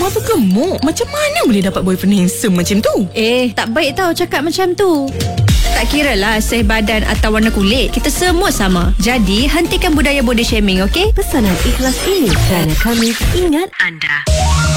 Mama tu gemuk. Macam mana boleh dapat boyfriend handsome macam tu? Tak baik tau cakap macam tu. Tak kiralah saiz badan atau warna kulit, kita semua sama. Jadi, hentikan budaya body shaming, okey? Pesanan ikhlas ini kerana kami ingat anda.